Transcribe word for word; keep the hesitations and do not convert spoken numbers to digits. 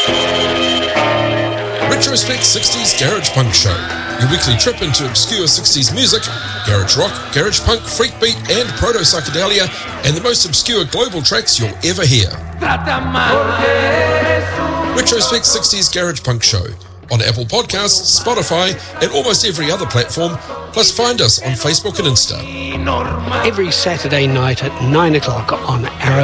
Retrospect sixties Garage Punk Show, your weekly trip into obscure sixties music, garage rock, garage punk, freak beat and proto-psychedelia, and the most obscure global tracks you'll ever hear. Retrospect sixties Garage Punk Show, on Apple Podcasts, Spotify and almost every other platform, plus find us on Facebook and Insta. Every Saturday night at nine o'clock on Arrow